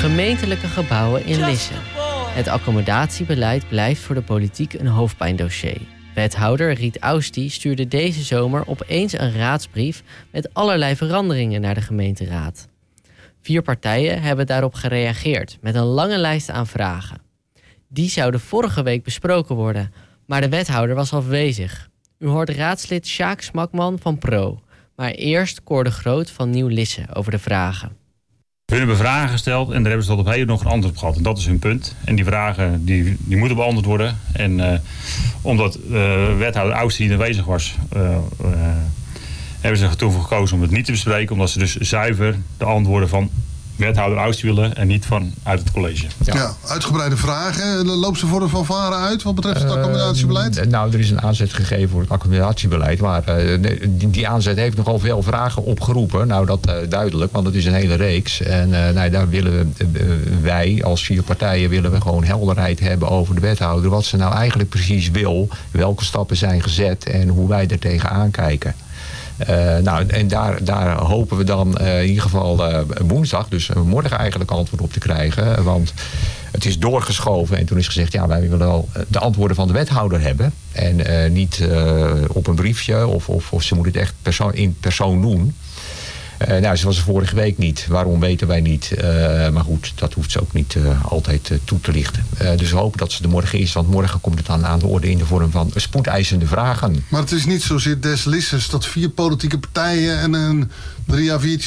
gemeentelijke gebouwen in Lisse. Het accommodatiebeleid blijft voor de politiek een hoofdpijndossier. Wethouder Riet Austie stuurde deze zomer opeens een raadsbrief met allerlei veranderingen naar de gemeenteraad. 4 partijen hebben daarop gereageerd met een lange lijst aan vragen. Die zouden vorige week besproken worden, maar de wethouder was afwezig. U hoort raadslid Sjaak Smakman van Pro, maar eerst Cor de Groot van Nieuw Lisse over de vragen. Hun hebben vragen gesteld en daar hebben ze tot op heden nog een antwoord op gehad. En dat is hun punt. En die vragen die moeten beantwoord worden. En omdat wethouder Austie niet aanwezig was, hebben ze er toen voor gekozen om het niet te bespreken. Omdat ze dus zuiver de antwoorden van wethouder Austie willen en niet uit het college. Ja, uitgebreide vragen. Loopt ze voor de fanfare uit wat betreft het accommodatiebeleid? Er is een aanzet gegeven voor het accommodatierbeleid. Maar die aanzet heeft nogal veel vragen opgeroepen. Nou, dat duidelijk, want het is een hele reeks. En daar willen wij als 4 partijen willen we gewoon helderheid hebben over de wethouder. Wat ze nou eigenlijk precies wil. Welke stappen zijn gezet en hoe wij er tegenaan kijken. En daar hopen we dan in ieder geval woensdag, dus morgen eigenlijk antwoord op te krijgen. Want het is doorgeschoven en toen is gezegd, ja, wij willen wel de antwoorden van de wethouder hebben. En niet op een briefje of ze moeten het echt in persoon doen. Ze was er vorige week niet. Waarom weten wij niet. Maar goed, dat hoeft ze ook niet altijd toe te lichten. Dus we hopen dat ze er morgen is. Want morgen komt het dan aan de orde in de vorm van spoedeisende vragen. Maar het is niet zozeer des Lisses dat 4 politieke partijen en een 3 A4'tjes